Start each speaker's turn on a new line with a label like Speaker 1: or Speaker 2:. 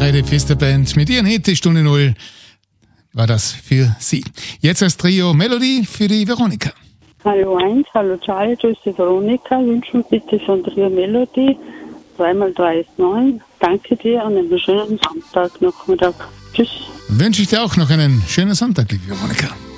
Speaker 1: Heide Pfisterband mit ihren Hit, Stunde Null war das für Sie. Jetzt als Trio Melody für die Veronika.
Speaker 2: Hallo 1, hallo Charlie, du bist die Veronika. Wünschen bitte von Trio Melody. 3x3 ist 9. Danke dir und einen schönen Sonntag, Nachmittag. Tschüss.
Speaker 1: Wünsche ich dir auch noch einen schönen Sonntag, liebe Veronika.